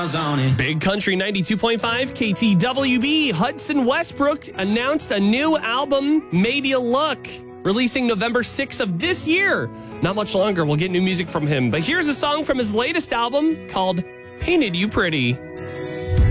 miles on it. Big Country 92.5 KTWB. Hudson Westbrook announced a new album, Maybe a Look, releasing November 6th of this year. Not much longer, we'll get new music from him. But here's a song from his latest album called Painted You Pretty.